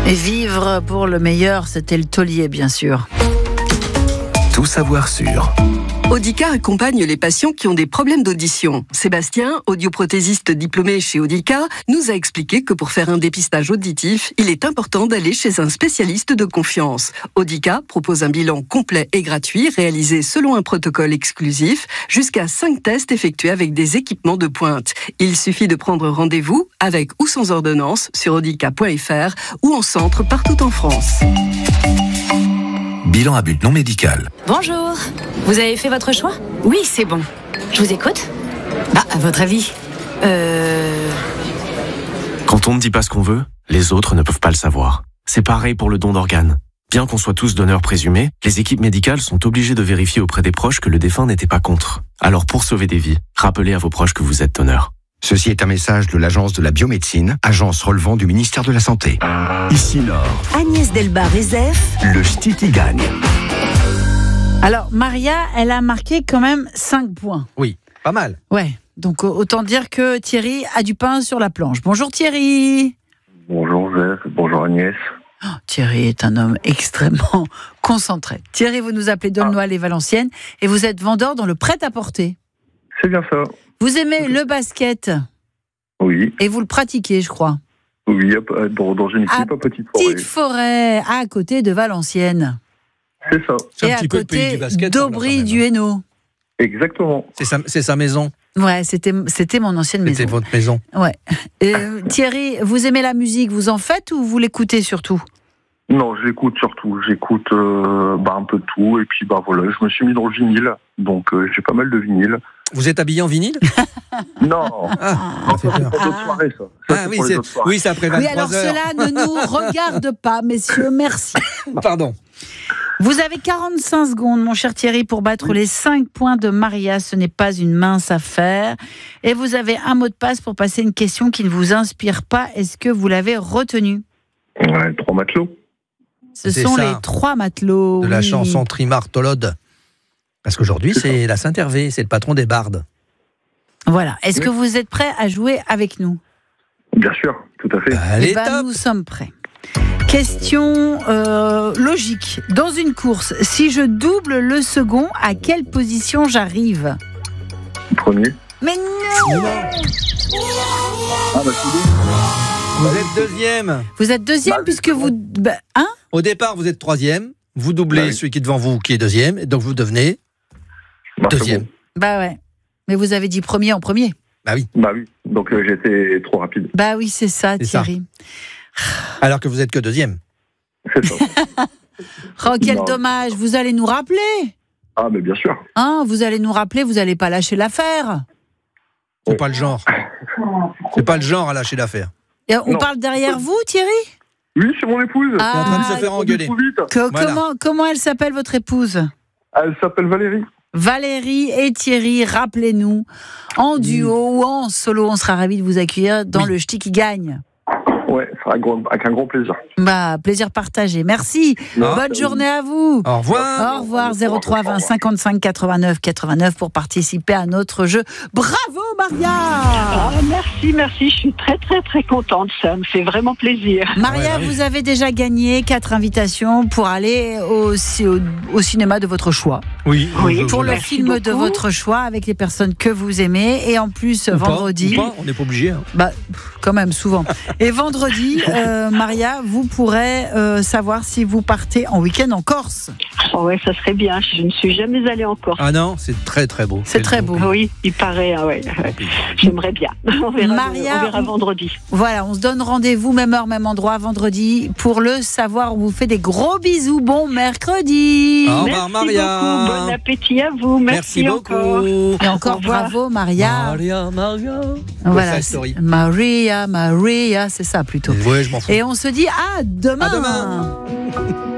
Et vivre pour le meilleur, c'était le taulier, bien sûr. Tout savoir sur Audica accompagne les patients qui ont des problèmes d'audition. Sébastien, audioprothésiste diplômé chez Audica, nous a expliqué que pour faire un dépistage auditif, il est important d'aller chez un spécialiste de confiance. Audica propose un bilan complet et gratuit, réalisé selon un protocole exclusif, jusqu'à 5 tests effectués avec des équipements de pointe. Il suffit de prendre rendez-vous, avec ou sans ordonnance, sur audica.fr ou en centre partout en France. Bilan à but non médical. Bonjour, vous avez fait votre choix ? Oui, c'est bon. Je vous écoute. À votre avis Quand on ne dit pas ce qu'on veut, les autres ne peuvent pas le savoir. C'est pareil pour le don d'organes. Bien qu'on soit tous donneurs présumés, les équipes médicales sont obligées de vérifier auprès des proches que le défunt n'était pas contre. Alors pour sauver des vies, rappelez à vos proches que vous êtes donneur. Ceci est un message de l'Agence de la biomédecine, agence relevant du ministère de la Santé. Ici Nord, Agnès Delbar-Rezef, le ch'ti qui gagne. Alors, Maria, elle a marqué quand même 5 points. Oui, pas mal. Ouais, donc autant dire que Thierry a du pain sur la planche. Bonjour Thierry. Bonjour Zef, bonjour Agnès. Oh, Thierry est un homme extrêmement concentré. Thierry, vous nous appelez d'Aulnoy les Valenciennes et vous êtes vendeur dans le prêt-à-porter. C'est bien ça. Vous aimez le basket ? Oui. Et vous le pratiquez, je crois. Oui, dans une équipe à Petite Forêt. Petite Forêt, à côté de Valenciennes. C'est ça. C'est Et un petit à peu le pays côté du basket. d'Aubry du Hainaut. Exactement. C'est sa maison. Ouais, c'était mon ancienne maison. C'était votre maison. Ouais. Thierry, vous aimez la musique, vous en faites ou vous l'écoutez surtout ? Non, j'écoute surtout. J'écoute un peu de tout. Et puis voilà, je me suis mis dans le vinyle. Donc j'ai pas mal de vinyle. Vous êtes habillé en vinyle ? Non. Ça fait peur. C'est pour d'autres soirées, ça. Oui, c'est après 23 Oui, alors heures. cela ne nous regarde pas, messieurs, merci. Pardon. Vous avez 45 secondes, mon cher Thierry, pour battre les 5 points de Maria. Ce n'est pas une mince affaire. Et vous avez un mot de passe pour passer une question qui ne vous inspire pas. Est-ce que vous l'avez retenu ? Ouais, 3 matelots. Ce sont les 3 matelots. De la chanson Trimar Tolode. Parce qu'aujourd'hui, c'est la Saint-Hervé, c'est le patron des bardes. Voilà. Est-ce que vous êtes prêts à jouer avec nous ? Bien sûr, tout à fait. Allez, top. Nous sommes prêts. Question logique. Dans une course, si je double le second, à quelle position j'arrive ? Premier. Mais non ! C'est bon. Vous êtes deuxième. Vous êtes deuxième puisque vous... Hein ? Au départ, vous êtes troisième. Vous doublez celui qui est devant vous, qui est deuxième. Et donc, vous devenez deuxième. Bon. Bah ouais. Mais vous avez dit premier en premier. Bah oui. Donc j'étais trop rapide. Bah oui, c'est ça, Thierry. Alors que vous êtes que deuxième. C'est ça. Oh, quel dommage. Vous allez nous rappeler. Ah, mais bien sûr. Hein, vous allez nous rappeler, vous n'allez pas lâcher l'affaire. C'est pas le genre. C'est pas le genre à lâcher l'affaire. Et on parle derrière vous, Thierry ? Oui, c'est mon épouse. Elle est en train de se faire engueuler. Comment elle s'appelle, votre épouse ? Elle s'appelle Valérie. Valérie et Thierry, rappelez-nous, en duo ou en solo, on sera ravis de vous accueillir dans le ch'ti qui gagne. Ouais, avec un grand plaisir. Plaisir partagé. Merci. Bonne journée à vous. Au revoir. Au revoir. 03 20 55 89 89 pour participer à notre jeu. Bravo, Maria. Merci. Je suis très, très, très contente. Ça me fait vraiment plaisir. Maria, vous avez déjà gagné 4 invitations pour aller au cinéma de votre choix. Oui. Pour le film de votre choix avec les personnes que vous aimez. Et en plus, vendredi... on n'est pas obligé. Quand même, souvent. Et vendredi, Maria, vous pourrez savoir si vous partez en week-end en Corse. Oh ouais, ça serait bien. Je ne suis jamais allée en Corse. Ah non, c'est très très beau. C'est très beau. Oui, il paraît. Ouais. J'aimerais bien. On verra vendredi. Voilà, on se donne rendez-vous, même heure, même endroit, vendredi, pour le savoir. On vous fait des gros bisous. Bon mercredi. Au revoir, Maria. Beaucoup. Bon appétit à vous. Merci beaucoup. Encore. Et encore bravo, Maria. Maria. Voilà, Maria, c'est ça plutôt. Ouais, je m'en fous. Et on se dit à demain. À demain.